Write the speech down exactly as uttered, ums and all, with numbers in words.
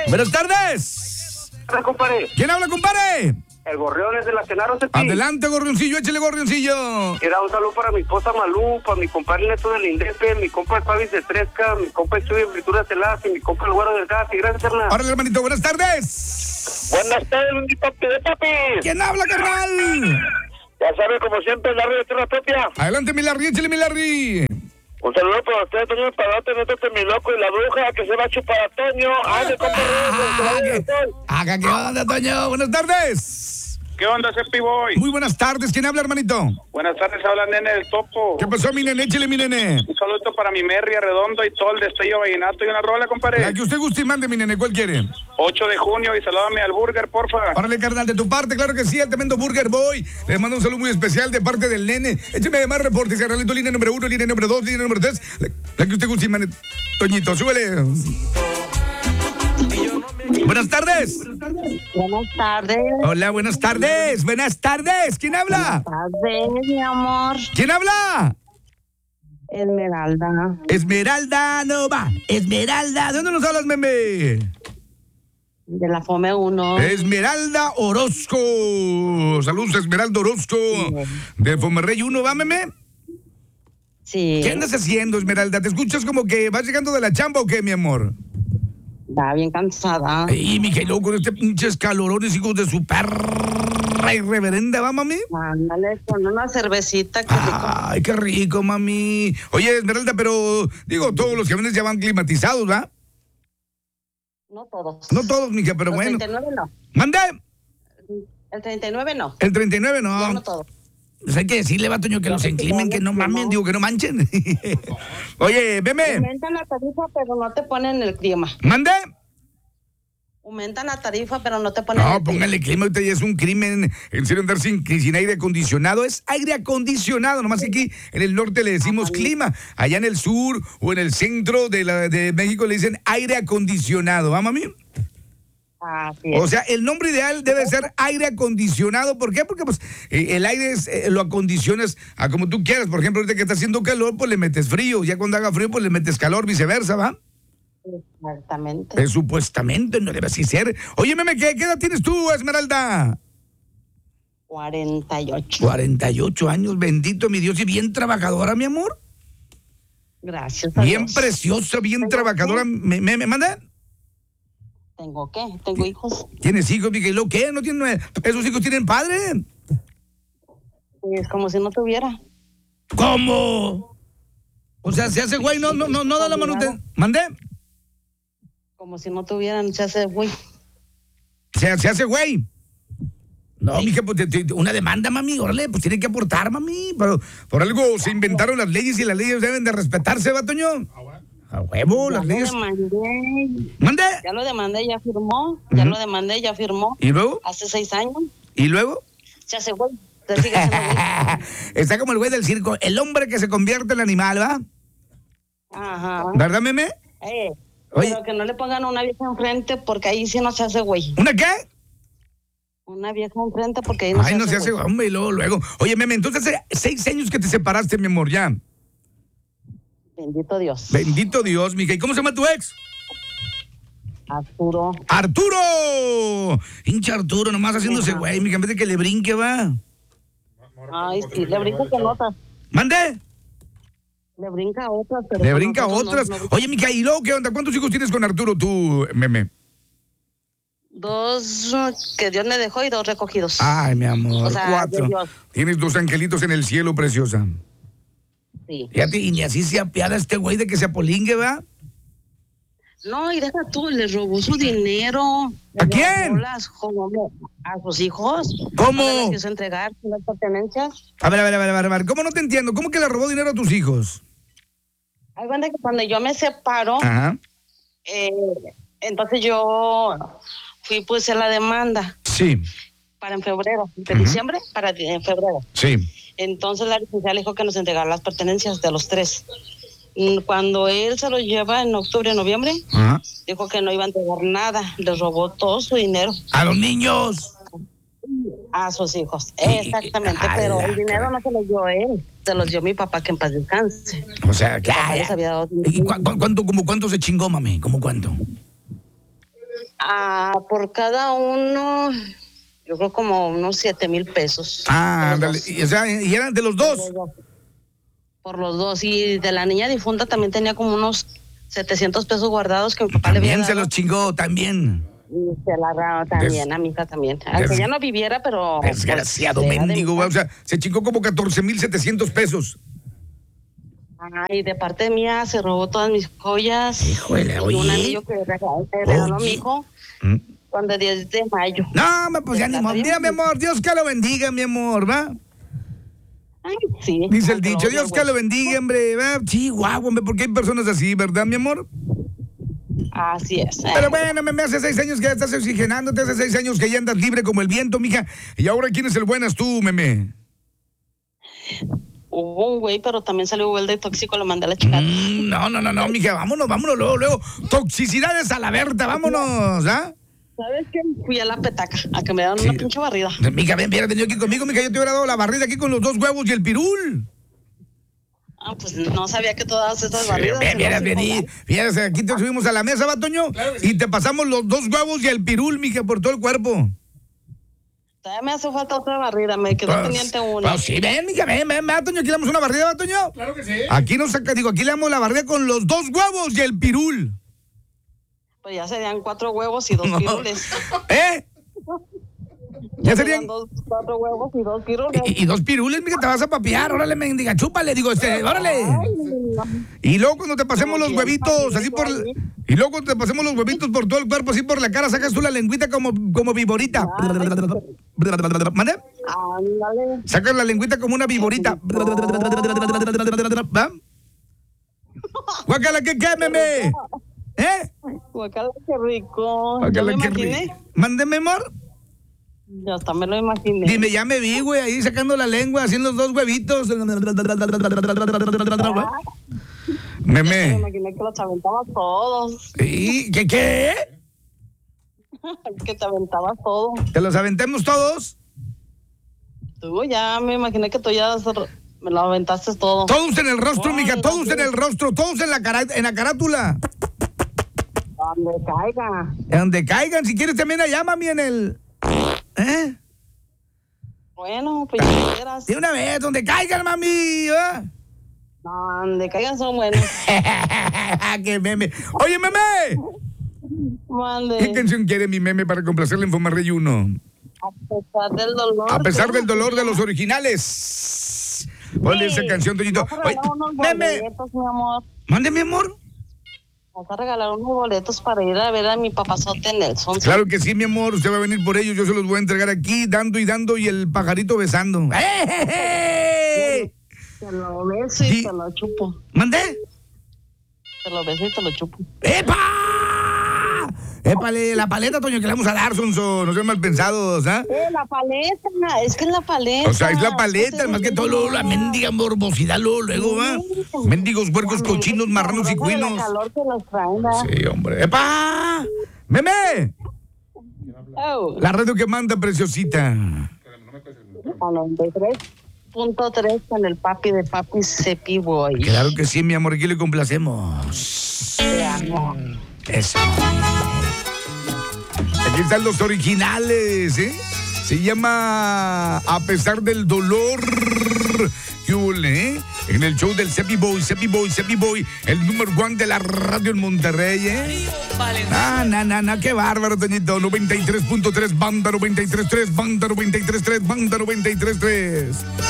Buenas tardes. Hola, compadre. ¿Quién habla, compadre? El Gorrión es de la Genaro, Cepi. Adelante, gorrioncillo, échale, gorrioncillo. Quiero un saludo para mi esposa Malú, para mi compadre Neto del Indepe, mi compa Fabi de Tresca, mi compa Chuy en Frituras Telas y mi compa El Güero del Gas. Y gracias, hermano. Órale, hermanito, buenas tardes. Buenas tardes, mi papi de papi. ¿Quién habla, carnal? Ya sabe, como siempre, Larry de Tierra Propia. Adelante, mi Larry, échale, mi Larry. Un saludo para usted, Toño Padate, Neto mi loco y la bruja que se va a chupar a Toño. ¡Ay, de compa! Acá, ¿qué onda, Toño? Buenas tardes. ¿Qué onda, Cepi Boy? Muy buenas tardes. ¿Quién habla, hermanito? Buenas tardes, habla Nene del Topo. ¿Qué pasó, mi nene? Échale, mi nene. Un saludo para mi Merry Arredondo y todo el destello vallenato y una rola, compadre. La que usted guste y mande, mi nene. ¿Cuál quiere? ocho de junio y salúdame al Burger, porfa. Órale, carnal, de tu parte, claro que sí, al tremendo Burger Boy. Le mando un saludo muy especial de parte del nene. Écheme más reportes, carnalito, línea número uno, línea número dos, línea número tres. La, la que usted guste y mande. Toñito, súbele. Buenas tardes. Buenas tardes. Hola, buenas tardes. Buenas tardes. ¿Quién habla? Buenas tardes, mi amor. ¿Quién habla? Esmeralda. Esmeralda Nova. Esmeralda. ¿De dónde nos hablas, meme? De la Fome uno. Esmeralda Orozco. Saludos, Esmeralda Orozco. De Fomerrey uno, ¿va, meme? Sí. ¿Qué andas haciendo, Esmeralda? ¿Te escuchas como que vas llegando de la chamba o qué, mi amor? Está bien cansada. Ay, mi loco, con este pinches calorones, hijos de su perra irreverenda, ¿va, mami? Ándale, con una cervecita. Qué rico. Ay, qué rico, mami. Oye, Esmeralda, pero, digo, todos los camiones ya van climatizados, ¿va? No todos. No todos, mija, pero Los bueno. treinta y nueve no. ¿Mande? El treinta y nueve no. El treinta y nueve no. Ya no todos. Pues hay que decirle, Batoño, que los enclimen, que no mamen, digo, que no manchen. Oye, veme. Aumentan la tarifa, pero no te ponen el clima. ¿Mande? Aumentan la tarifa, pero no te ponen No, el clima. póngale clima, ahorita ya es un crimen. En serio, andar sin, sin aire acondicionado. Es aire acondicionado, nomás que aquí en el norte le decimos clima. Allá en el sur o en el centro de, la, de México le dicen aire acondicionado, ¿va, mami? Así es. O sea, el nombre ideal debe ser aire acondicionado. ¿Por qué? Porque pues eh, el aire es, eh, lo acondicionas a como tú quieras. Por ejemplo, ahorita que está haciendo calor, pues le metes frío. Ya cuando haga frío, pues le metes calor, viceversa, ¿va? Exactamente. Eh, supuestamente, no debe así ser. Oye, meme, ¿qué, ¿qué edad tienes tú, Esmeralda? cuarenta y ocho. cuarenta y ocho años, bendito mi Dios, y bien trabajadora, mi amor. Gracias a Bien Dios. preciosa, bien trabajadora. ¿Me, me, me manda? ¿Tengo qué? ¿Tengo hijos? ¿Tienes hijos, Miguel? ¿Qué? ¿No tienen, esos hijos tienen padre? Es como si no tuviera. ¿Cómo? O sea, se hace güey, no, no, no, no da la manutención. ¿Mandé? Como si no tuvieran, se hace güey. Se, se hace güey. No, mija, pues te, te, una demanda, mami, órale, pues tiene que aportar, mami. Pero por algo se inventaron las leyes y las leyes deben de respetarse, ¿va, Toño? A huevo, Ya las lo leyes. demandé. ¿Mande? Ya lo demandé, ya firmó. Ya Ujú. lo demandé, ya firmó. ¿Y luego? Hace seis años. ¿Y luego? Se hace güey. Se sigue haciendo güey. Está como el güey del circo, el hombre que se convierte en animal, ¿va? Ajá. ¿Verdad, meme? Eh, Oye. pero que no le pongan una vieja enfrente porque ahí sí no se hace güey. ¿Una qué? Una vieja enfrente porque ahí no Ay, se no hace se hace, güey. hombre, y luego, luego. Oye, meme, entonces hace seis años que te separaste, mi amor, ya. Bendito Dios. Bendito Dios, mija. ¿Y cómo se llama tu ex? Arturo. ¡Arturo! Hincha Arturo, nomás haciéndose Ajá. güey, mija, en vez de que le brinque, va. Ay, sí, le brinca con otras. ¿Mande? Le brinca a otras, pero Le con brinca a nosotros otras. no, no. Oye, mija, ¿y luego qué onda? ¿Cuántos hijos tienes con Arturo tú, meme? Dos uh, que Dios me dejó y dos recogidos. Ay, mi amor, O sea, de cuatro. Dios. Tienes dos angelitos en el cielo, preciosa. Sí. Fíjate, y ni así se apiada este güey de que se apolingue, ¿va? No, y deja tú, le robó su dinero. ¿A Le quién? robó las- como- a sus hijos. ¿Cómo? No les quiso entregar las pertenencias. A ver, a ver, a ver, a ver, a ver. ¿Cómo no te entiendo? ¿Cómo que le robó dinero a tus hijos? Hay cuenta que cuando yo me separo, Ajá. eh, entonces yo fui, puse la demanda Sí, para en febrero, de Ujú. diciembre para di- en febrero. sí. Entonces la licenciada le dijo que nos entregara las pertenencias de los tres. Y cuando él se los lleva en octubre, noviembre, Ajá. dijo que no iba a entregar nada, les robó todo su dinero A los niños. a sus hijos. Y- Exactamente, a pero la el dinero cara. no se lo dio él, se los dio mi papá, que en paz descanse. O sea, Mi papá ya, les ya. había dado ¿Y cu- cu- cuánto, como cuánto se chingó, mami? ¿Cómo cuánto? Ah, por cada uno, yo creo como unos siete mil pesos. Ah, Por los ándale. dos. Y, o sea, y eran de los dos. Por los dos. Y de la niña difunta también tenía como unos setecientos pesos guardados que mi papá le había También se dado. los chingó, también. Y se la daba también, a mi hija también. Aunque Des- ya no viviera, pero... Desgraciado pues, era de mendigo, mi güey. O hija. sea, se chingó como catorce mil setecientos pesos. Ah, y de parte mía se robó todas mis joyas. Híjole, y oye. un anillo que regaló, que regaló Oye. mi hijo ¿Mm? cuando el diez de mayo. No, me, pues ya ni Está modo. bien. Mira, mi amor, Dios que lo bendiga, mi amor, ¿va? Ay, sí. Dice el aunque dicho, lo Dios odio, que lo güey. bendiga, hombre, ¿va? Sí, guau, hombre, porque hay personas así, ¿verdad, mi amor? Así es. Pero bueno, me, me hace seis años que ya estás oxigenándote, hace seis años que ya andas libre como el viento, mija. Y ahora, ¿quién es el buenas tú, meme? Hubo un güey, pero también salió güey de tóxico, lo mandé a la chica. Mm, no, no, no, no, mija, vámonos, vámonos luego, luego. Toxicidades a la Berta, vámonos, ¿ah? ¿Sabes qué? Fui a la petaca a que me dieran Sí. una pinche barrida. Mija, ven, hubieras venido aquí conmigo, mija, yo te hubiera dado la barrida aquí con los dos huevos y el pirul. Ah, pues no sabía que todas estas Sí, barridas. ven, se vieras las venir, iban vieras, aquí te subimos a la mesa, va, Toño, y te pasamos los dos huevos y el pirul, mija, por todo el cuerpo. a dar. Todavía me hace falta otra barrida, me quedó Pues, pendiente una. pues sí, ven, mija, ven, ven, va, Toño, aquí le damos una barrida, va, Toño. Claro que sí. Aquí nos saca, digo, aquí le damos la barrida con los dos huevos y el pirul. Pues ya serían cuatro huevos y dos No. pirules. ¿Eh? Ya serían... Dos, cuatro huevos y dos pirules. Y, y dos pirules, mija, te vas a papear, órale, mendiga, chúpale, digo, este, órale. Y luego cuando te pasemos los huevitos, así por... Y luego cuando te pasemos los huevitos por todo el cuerpo, así por la cara, sacas tú la lengüita como, como viborita. ¿Mande? Ándale. Sacas la lengüita como una viborita. ¿Va? Guácala, que qué, meme. ¿Eh? Guacala, qué rico. Ya Guácala, me qué imaginé. rico. Mándeme, amor. Ya hasta me lo imaginé. Dime, ya me vi, güey, ahí sacando la lengua, haciendo los dos huevitos. Me Meme. imaginé que los aventabas todos. ¿Y qué qué? Que te aventabas todo. ¿Te los aventemos todos? Tú ya me imaginé que tú ya me lo aventaste todo. Todos en el rostro, Ay, mija, todos no, en el rostro, todos en la, cara, en la carátula. Donde caiga. En donde caigan, si quieres también allá, mami, en el... ¿Eh? Bueno, pues ya quieras. De una vez, donde caigan, mami. ¿eh? Donde caigan son buenos. ¡Qué meme! ¡Oye, meme! ¿Qué Mande. canción quiere mi meme para complacerle en Fomarrey uno? A pesar del dolor. A pesar ¿tú? del dolor de los originales. Ponle Sí. esa canción, Toñito. Vas a Oye, regalar unos meme, boletos, mi amor. mande, mi amor. Vas a regalar unos boletos para ir a ver a mi papazote Nelson. Claro que sí, mi amor. Usted va a venir por ellos. Yo se los voy a entregar aquí, dando y dando, y el pajarito besando. ¡Eh! Te lo beso y Sí. te lo chupo. ¿Mandé? Te lo beso y te lo chupo. ¡Epa! ¡Épale! La paleta, Toño, que le vamos a dar, Sonso. No sean mal pensados, ¿ah? Eh, la paleta, es que es la paleta. O sea, es la paleta, más que todo, luego, la mendiga morbosidad, luego, luego, va. Mendigos, huercos, cochinos, marranos y cuinos. El calor que los traen, ¿verdad? Sí, hombre. ¡Epa! ¡Meme! Oh, La radio que manda, preciosita. a noventa y tres punto tres con el papi de papi Cepi Boy. Claro que sí, mi amor, aquí le complacemos. Te amo. Eso. Aquí están los originales, ¿eh? Se llama A pesar del dolor. ¿Qué hubo, eh? En el show del Cepi Boy, Cepi Boy, Cepi Boy, el número one de la radio en Monterrey, ¿eh? Ah, na, na, na, qué bárbaro, Toñito. noventa y tres punto tres, banda noventa y tres punto tres, banda noventa y tres punto tres, banda noventa y tres punto tres.